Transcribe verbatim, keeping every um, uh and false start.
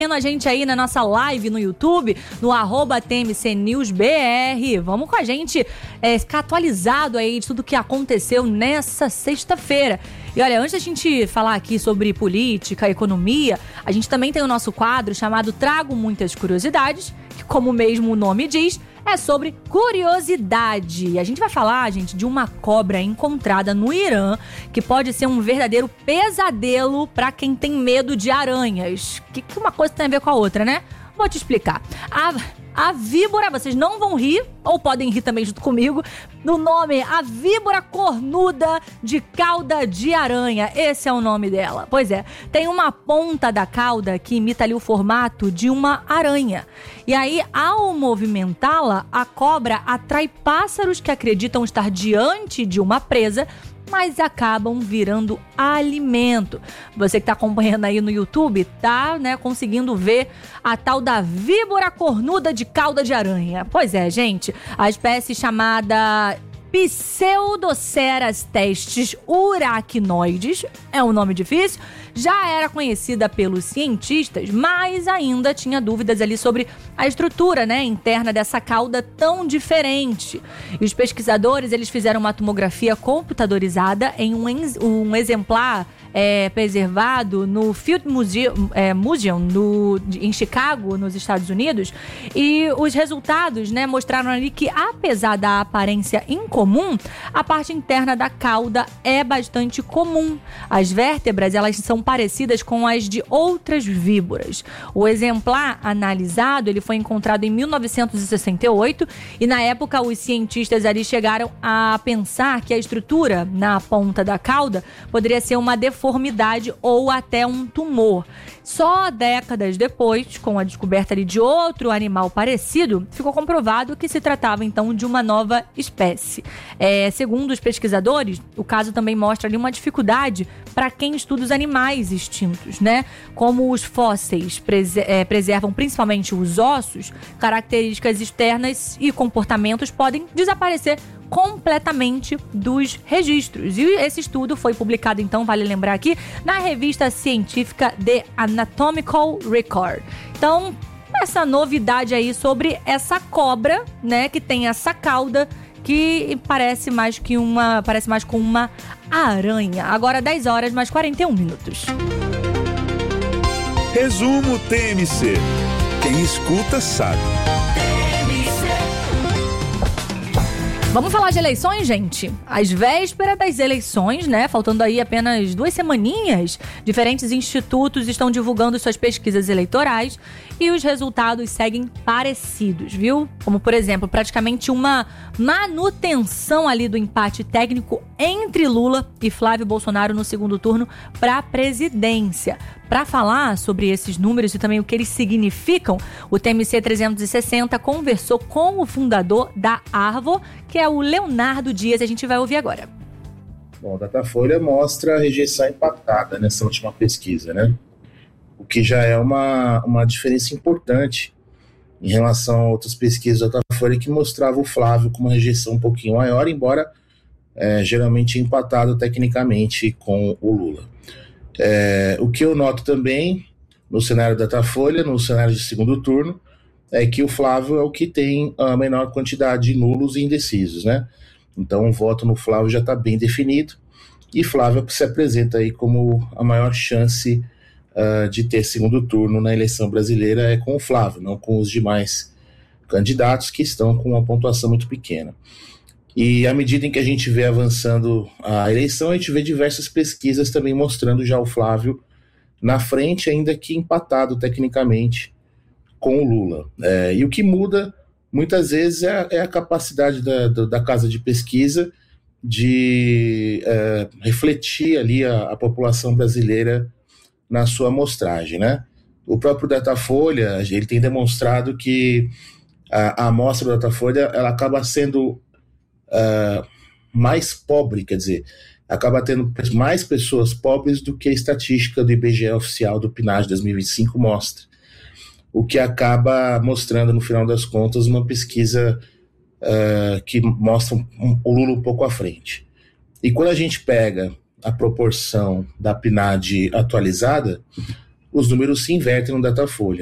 a gente aí na nossa live no YouTube, no arroba T M C News B R. Vamos com a gente é, ficar atualizado aí de tudo que aconteceu nessa sexta-feira. E olha, antes da gente falar aqui sobre política, economia, a gente também tem o nosso quadro chamado Trago Muitas Curiosidades, que como mesmo o nome diz, é sobre curiosidade. E a gente vai falar, gente, de uma cobra encontrada no Irã, que pode ser um verdadeiro pesadelo pra quem tem medo de aranhas. Que, que uma coisa tem a ver com a outra, né? Vou te explicar. A, a víbora, vocês não vão rir, ou podem rir também junto comigo, no nome a víbora cornuda de cauda de aranha. Esse é o nome dela. Pois é, tem uma ponta da cauda que imita ali o formato de uma aranha. E aí, ao movimentá-la, a cobra atrai pássaros que acreditam estar diante de uma presa, mas acabam virando alimento. Você que está acompanhando aí no YouTube, tá, né, conseguindo ver a tal da víbora cornuda de cauda de aranha. Pois é, gente, a espécie chamada Pseudoceras testis uracnoides, é um nome difícil, já era conhecida pelos cientistas, mas ainda tinha dúvidas ali sobre a estrutura, né, interna dessa cauda tão diferente. E os pesquisadores, eles fizeram uma tomografia computadorizada em um, um exemplar é, preservado no Field Museum, é, Museum no, em Chicago, nos Estados Unidos, e os resultados, né, mostraram ali que, apesar da aparência incomum, a parte interna da cauda é bastante comum. As vértebras, elas são parecidas com as de outras víboras. O exemplar analisado, ele foi encontrado em mil novecentos e sessenta e oito e na época os cientistas ali chegaram a pensar que a estrutura na ponta da cauda poderia ser uma deformidade ou até um tumor. Só décadas depois, com a descoberta ali de outro animal parecido, ficou comprovado que se tratava então de uma nova espécie. É, segundo os pesquisadores, o caso também mostra ali uma dificuldade para quem estuda os animais extintos, né? Como os fósseis prese- é, preservam principalmente os ossos, características externas e comportamentos podem desaparecer completamente dos registros. E esse estudo foi publicado, então, vale lembrar aqui, na revista científica The Anatomical Record. Então, essa novidade aí sobre essa cobra, né, que tem essa cauda que parece mais que uma, parece mais com uma aranha. Agora dez horas mais quarenta e um minutos. Resumo T M C. Quem escuta sabe. Vamos falar de eleições, gente? Às vésperas das eleições, né? Faltando aí apenas duas semaninhas, diferentes institutos estão divulgando suas pesquisas eleitorais e os resultados seguem parecidos, viu? Como, por exemplo, praticamente uma manutenção ali do empate técnico entre Lula e Flávio Bolsonaro no segundo turno para a presidência. Para falar sobre esses números e também o que eles significam, o T M C trezentos e sessenta conversou com o fundador da Arvo, que é o Leonardo Dias. A gente vai ouvir agora. Bom, a Datafolha mostra a rejeição empatada nessa última pesquisa, né? O que já é uma, uma diferença importante em relação a outras pesquisas da Datafolha que mostravam o Flávio com uma rejeição um pouquinho maior, embora é, geralmente empatado tecnicamente com o Lula. É, o que eu noto também no cenário da Datafolha, no cenário de segundo turno, é que o Flávio é o que tem a menor quantidade de nulos e indecisos, né? Então o voto no Flávio já está bem definido e Flávio se apresenta aí como a maior chance uh, de ter segundo turno na eleição brasileira é com o Flávio, não com os demais candidatos que estão com uma pontuação muito pequena. E à medida em que a gente vê avançando a eleição, a gente vê diversas pesquisas também mostrando já o Flávio na frente, ainda que empatado tecnicamente com o Lula. É, e o que muda, muitas vezes, é a, é a capacidade da, da, da casa de pesquisa de é, refletir ali a, a população brasileira na sua amostragem, né? O próprio Datafolha, ele tem demonstrado que a, a amostra do Datafolha, ela acaba sendo Uh, mais pobre, quer dizer, acaba tendo mais pessoas pobres do que a estatística do I B G E oficial do PNAD dois mil e vinte e cinco mostra, o que acaba mostrando, no final das contas, uma pesquisa uh, que mostra um, um, o Lula um pouco à frente. E quando a gente pega a proporção da PNAD atualizada, os números se invertem no Datafolha.